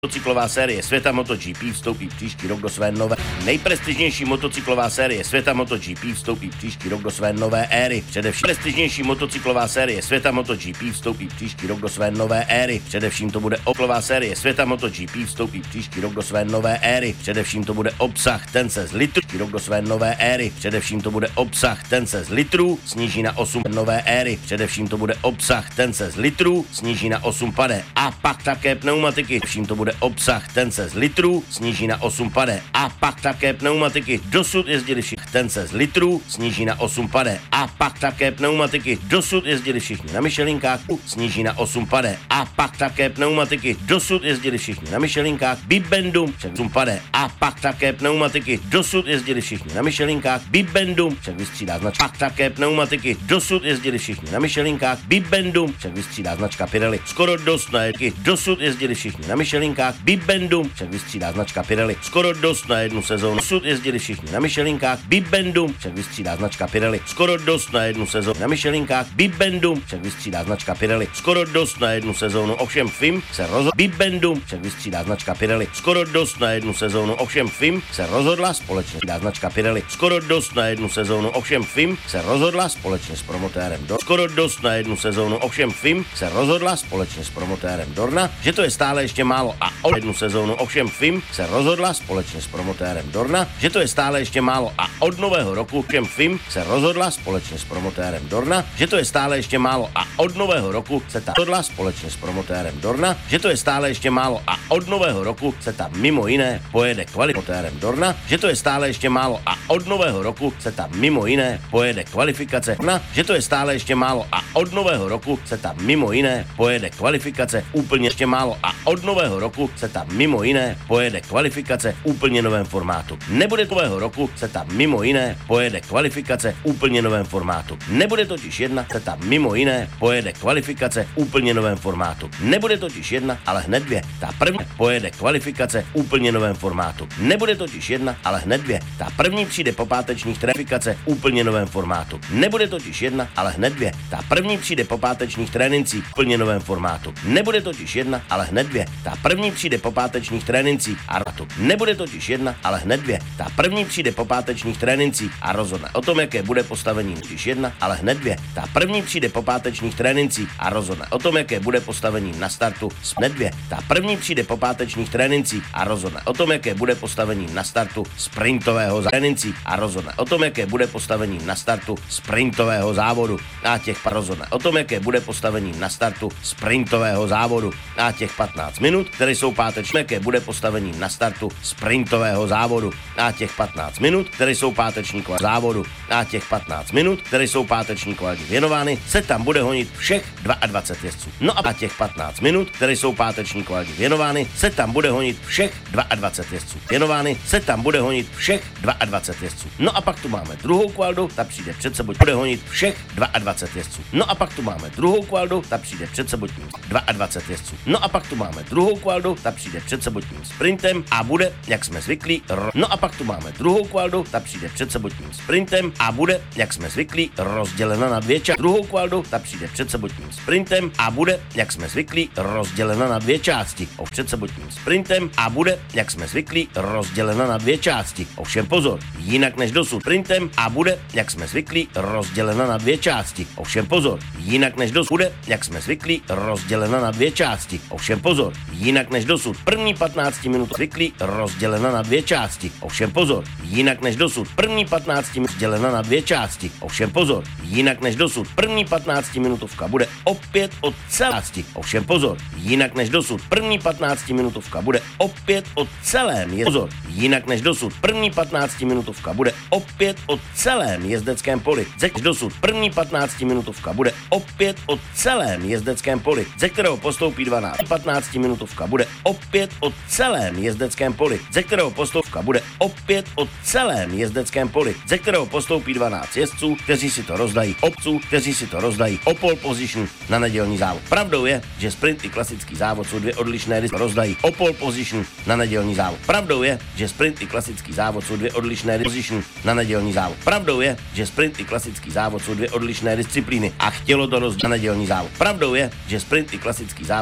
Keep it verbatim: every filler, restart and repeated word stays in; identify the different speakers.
Speaker 1: Motocyklová série světa MotoGP vstoupí příští rok do své nové. Nejprestižnější motocyklová série světa MotoGP vstoupí příští rok do své nové éry. Především prestižnější motocyklová série světa MotoGP vstoupí příští rok do své nové éry. Především to bude oklová série světa MotoGP vstoupí příští rok do své nové éry. Především to bude obsah, ten se z litrů rok do své nové éry. Především to bude obsah, ten se z litrů sníží na osm nové éry. Především to bude obsah, ten se z litrů sníží na osm pade. A pak také pneumatiky. Především to bude obsah, ten se z litrů sníží na osm pade. A pak také pneumatiky. Dosud jezdili všichni, ten se z litrů sníží na osm pade. A pak také pneumatiky. Dosud jezdili všichni na Michelinkách, sníží na osm pade. A pak také pneumatiky. Dosud jezdili všichni na Michelinkách, Bibendum, osm pade. A pak také pneumatiky. Dosud jezdili všichni na Michelinkách, Bibendum, však vystřídá značka. Pak také pneumatiky. Dosud jezdili všichni na Michelinkách, Bibendum, však vystřídá značka Pirelli. Skoro dost na jedky. Dosud jezdili všichni na Michelinkách, Bibendum, však vystřídá značka Pirelli. Skoro dost na jednu sezónu. Dosud jezdili všichni na Michelinkách, Bibendum, však vystřídá značka Pirelli. Skoro dost na jednu sezónu na Michelinkách, Bibendum, však vystřídá značka Pirelli. Skoro dost na jednu sezónu. Ovšem Fim se rozhodl. Bibendum, však vystřídá značka Pirelli. Skoro dost na jednu sezónu. Ovšem Fim se rozhodla společně dá značka Pirelli. Skoro dost na jednu sezónu. Ovšem Fim se rozhodla společně s promotérem Dorna. Skoro dost na jednu sezónu. Ovšem Fim se rozhodla společně s promotérem Dorna, že to je stále ještě málo a o jednu sezónu. Ovšem Fim se rozhodla společně s promotérem Dorna, že to je stále ještě málo a od nového roku ovšem Fim se rozhodla společně s promotérem Dorna, že to je stále ještě málo a od nového roku se ta rozhodla společně s promotérem Dorna, že to je stále ještě málo a od nového roku se tam mimo jiné pojede kvalifikace Dorna, že to je stále ještě málo a od nového roku se tam mimo jiné pojede kvalifikace Dorna, že to je stále ještě málo a od nového roku se tam mimo jiné pojede kvalifikace úplně ještě málo a od nového roku se tam mimo jiné pojede kvalifikace v úplně novém formátu. Nebude nového roku se tam mimo jiné pojede kvalifikace v úplně novém formátu. Nebude totiž jedna, se tam mimo jiné pojede kvalifikace v úplně novém formátu. Nebude totiž jedna, ale hned dvě. Ta první pojede kvalifikace v úplně novém formátu. Nebude totiž jedna, ale hned dvě. Ta první přijde po pátečních tréninkách v úplně novém formátu. Nebude totiž jedna, ale hned dvě. Ta první přijde po pátečních trénincích v úplně novém formátu. Nebude totiž jedna, ale hned dvě. Ta první přijde po pátečních trénincích a ratu. Nebude totiž jedna, ale hned dvě. Ta první přijde po pátečních trénincích a rozhodne o tom, jaké bude postavení totiž jedna, ale hned dvě. Ta první přijde po pátečních trénincích a rozhodne o tom, jaké bude postavení na startu s hned dvě. Ta první přijde po pátečních trénincích a rozhodne o tom, jaké bude postavení na startu sprintového trénincí a rozhodne o tom, jaké bude postavení na startu sprintového závodu a těch rozhodne o tom, jaké bude postavení na startu sprintového závodu a těch patnáct minut, které jsou páteční, jaké bude postavení na startu sprintového závodu a těch patnáct minut, které jsou páteční kvalitě závodu a těch patnáct minut, které jsou páteční kvalitě věnovány, se tam bude honit všech dvacet dva jezdců. No a těch patnáct minut, které jsou páteční kvalitě věnovány, se tam bude honit všech dvacet dva jezdců. Věnovány se tam bude honit všech dvacet dva jezdců. No a pak tu máme druhou kvaldu, ta přijde před sebou, bude honit všech dvacet dva jezdců. No a pak tu máme druhou kvaldu, ta přijde před sebotním dvacet dva jezdců. No a pak tu máme druhou kvaldu, ta přijde před sebotním sprintem a bude, jak jsme zvyklí, ro... no a pak tu máme druhou kvaldu, ta přijde před sebotním sprintem a bude, jak jsme zvyklí, rozdělena na dvě části. Druhou kvaldu, ta přijde před sebotním sprintem a bude, jak jsme zvyklí, rozdělena na dvě části. O před sebotním sprintem a bude, jak jsme zvyklí, rozdělena na dvě části. Ovšem pozor, jinak než dosud sprintem a bude, jak jsme zvyklí, rozdělena na dvě části. Ovšem pozor, jinak než dosud bude, jak jsme zvyklí, rozdělena na dvě části. Ovšem pozor, jinak než dosud první patnáct minut zvyklí, rozdělena na dvě části. Ovšem pozor, jinak než dosud první patnáct minut rozdělena na dvě části. Ovšem pozor, jinak než dosud první patnáct minutovka bude opět od celé části. Ovšem pozor, jinak než dosud první patnáct minutovka bude opět od celém je pozor, jinak než dosud první patnáct minutovka bude opět o celém jezdeckém poli. Ze dosud první patnáct minutovka bude opět o celém jezdeckém poli, ze kterého postoupí dvanáct. patnáct minutovka bude opět o celém jezdeckém poli, ze kterého postoupka bude opět o celém jezdeckém poli, ze kterého postoupí dvanáct jezdců, kteří si to rozdají obců, kteří si to rozdají o pole position na nedělní závod. Pravdou je, že sprint i klasický závod jsou dvě odlišné risky, rozdají o pole position na nedělní závod. Pravdou je, že sprint i klasický závod jsou dvě odlišné position na nedělní závod. Pravdou je, že sprint i klasický závod jsou dvě odlišné disciplíny a chtělo to rozdělit na nedělní závod. Pravdou je, že sprint i klasický závod